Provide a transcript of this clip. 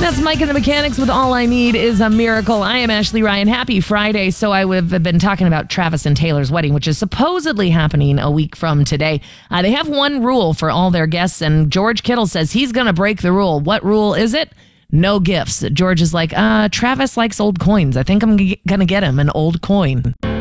That's Mike and the Mechanics with All I Need Is a Miracle. I am Ashley Ryan. Happy Friday. So I have been talking about Travis and Taylor's wedding, which is supposedly happening a week from today. They have one rule for all their guests, and George Kittle says he's going to break the rule. What rule is it? No gifts. George is like, Travis likes old coins. I think I'm going to get him an old coin.